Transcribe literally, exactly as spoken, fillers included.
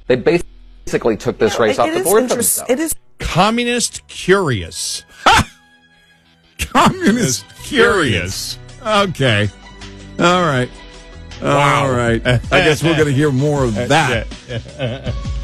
They basically took this race You know, off it the is board for interest- themselves. It is Communist curious. Ha! Communist curious. Okay. All right. Wow. All right. I guess we're going to hear more of that.